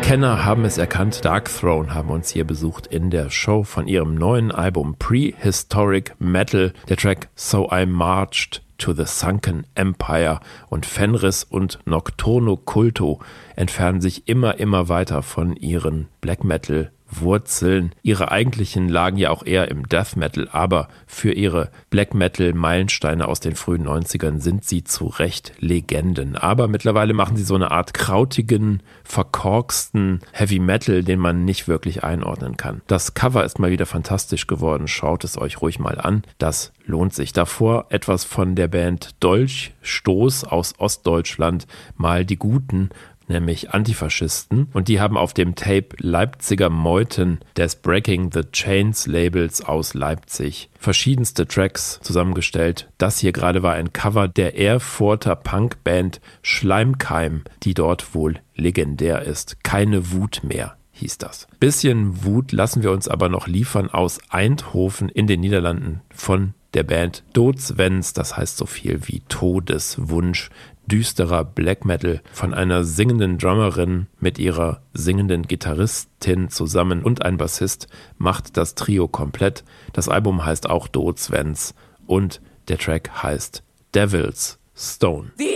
Kenner haben es erkannt, Darkthrone haben uns hier besucht in der Show von ihrem neuen Album Prehistoric Metal. Der Track So I Marched to the Sunken Empire und Fenris und Nocturno Culto entfernen sich immer weiter von ihren Black Metal Wurzeln. Ihre eigentlichen lagen ja auch eher im Death Metal, aber für ihre Black Metal Meilensteine aus den frühen 90ern sind sie zu Recht Legenden. Aber mittlerweile machen sie so eine Art krautigen, verkorksten Heavy Metal, den man nicht wirklich einordnen kann. Das Cover ist mal wieder fantastisch geworden. Schaut es euch ruhig mal an. Das lohnt sich. Davor etwas von der Band Dolchstoß aus Ostdeutschland, mal die Guten, nämlich Antifaschisten, und die haben auf dem Tape Leipziger Meuten des Breaking the Chains Labels aus Leipzig verschiedenste Tracks zusammengestellt. Das hier gerade war ein Cover der Erfurter Punkband Schleimkeim, die dort wohl legendär ist. Keine Wut mehr hieß das. Bisschen Wut lassen wir uns aber noch liefern aus Eindhoven in den Niederlanden von der Band Doodswens, das heißt so viel wie Todeswunsch. Düsterer Black Metal von einer singenden Drummerin mit ihrer singenden Gitarristin zusammen und ein Bassist macht das Trio komplett. Das Album heißt auch Doodswens und der Track heißt Devil's Stone.